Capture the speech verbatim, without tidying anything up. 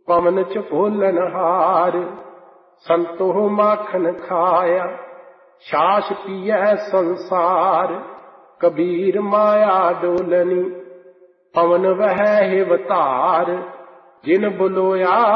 पवन च भोलन हार। संतो माखन खाया छाछ पियै संसार। कबीर माया डोलनी पवन वह हिवतार। जिन बुलोया